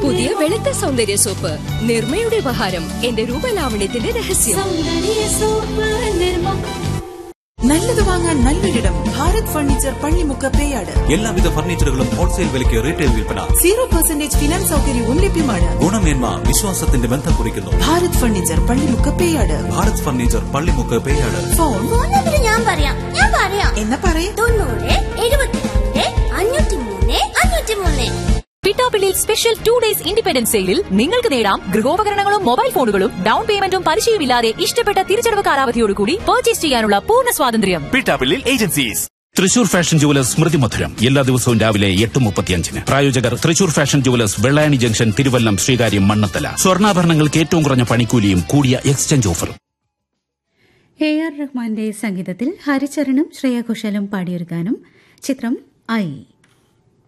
പുതിയ വെളുത്ത സൗന്ദര്യ സോപ്പ് നിർമ്മയുടെ ഉപഹാരം. എന്റെ രൂപലാവണ്യത്തിന്റെ രഹസ്യം. നല്ലത് വാങ്ങാൻ നല്ലൊരിടം. ഭാരത് ഫർണിച്ചർ, പള്ളിമുക്ക്, പേയാട്. എല്ലാവിധ ഫർണിച്ചറുകളും ഹോൾസെയിൽ വിലയ്ക്ക് റീറ്റെയിൽ വിൽപ്പന. 0% ഫിനാൻസ് സൗകര്യവും ലഭ്യമാണ്. ഗുണമേന്മ വിശ്വാസത്തിന്റെ ബന്ധം കുറിക്കുന്നു. Bharat furniture, Pallimukku, Peyad. Bharat furniture, Pallimukku, Peyad. Phone ഞാൻ പറയാം എന്നാ പറയേ. 90 72 503 503. പിട്ടാപ്പിള്ളിയിൽ സ്പെഷ്യൽ 2 days ഇൻഡിപെൻഡൻസ് സെയിലിൽ നിങ്ങൾക്ക് നേടാം ഗൃഹോപകരണങ്ങളും മൊബൈൽ ഫോണുകളും ഡൌൺ പേയ്മെന്റും പലിശയുമില്ലാതെ ഇഷ്ടപ്പെട്ട തിരിച്ചടവ് കാലാവധിയോടുകൂടി പർച്ചേസ് ചെയ്യാനുള്ള പൂർണ്ണ സ്വാതന്ത്ര്യം. പിട്ടാപ്പിള്ളിയിൽ ഏജൻസീസ്. തൃശൂർ ഫാഷൻ ജുവലേഴ്സ് സ്മൃതി മധുരം എല്ലാ ദിവസവും രാവിലെ 8:35. പ്രായോജകർ Thrissur fashion jewellers, Vellayani junction, Thiruvallam, Sreekaryam, Mannathala. സ്വർണ്ണാഭരണങ്ങൾക്ക് ഏറ്റവും കുറഞ്ഞ പണിക്കൂലിയും കൂടിയ എക്സ്ചേഞ്ച് ഓഫറും. AR റഹ്മാന്റെ സംഗീതത്തിൽ ഹരിചരണും ശ്രേയ ഘോഷാലും പാടിയൊരു ഗാനം. ചിത്രം ഐ.